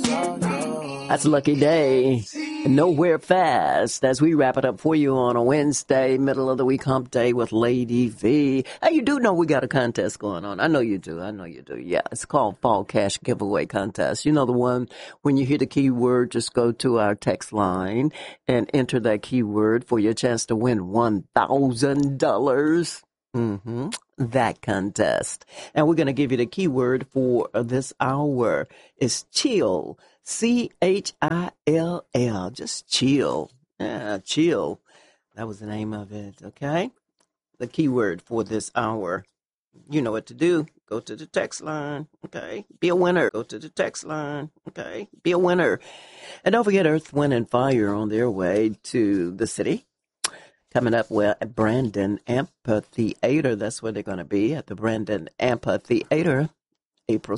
That's a lucky day. Nowhere fast as we wrap it up for you on a Wednesday, middle of the week hump day with Lady V. Hey, you do know we got a contest going on. I know you do. Yeah, it's called Fall Cash Giveaway Contest. You know the one when you hear the keyword, just go to our text line and enter that keyword for your chance to win $1,000. That contest. And we're going to give you the keyword for this hour. It's chill. CHILL. Just chill. Yeah, chill. That was the name of it. Okay. The keyword for this hour. You know what to do. Go to the text line. Okay. Be a winner. Go to the text line. Okay. Be a winner. And don't forget Earth, Wind, and Fire on their way to the city. Coming up, well, at Brandon Amphitheater. That's where they're going to be, at the Brandon Amphitheater, April